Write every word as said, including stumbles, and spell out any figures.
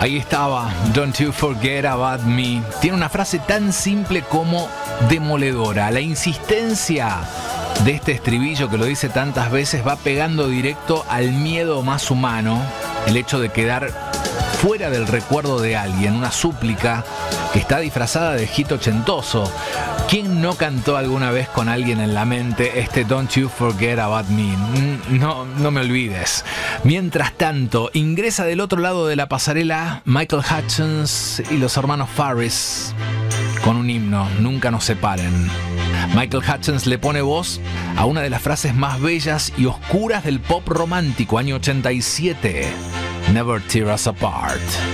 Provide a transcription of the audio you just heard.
Ahí estaba, Don't You Forget About Me. Tiene una frase tan simple como demoledora. La insistencia de este estribillo que lo dice tantas veces va pegando directo al miedo más humano, el hecho de quedar fuera del recuerdo de alguien, una súplica que está disfrazada de hit ochentoso. ¿Quién no cantó alguna vez con alguien en la mente este Don't You Forget About Me? No, no me olvides. Mientras tanto, ingresa del otro lado de la pasarela Michael Hutchence y los hermanos Farris con un himno, Nunca nos separen. Michael Hutchence le pone voz a una de las frases más bellas y oscuras del pop romántico, año ochenta y siete. Never Tear Us Apart.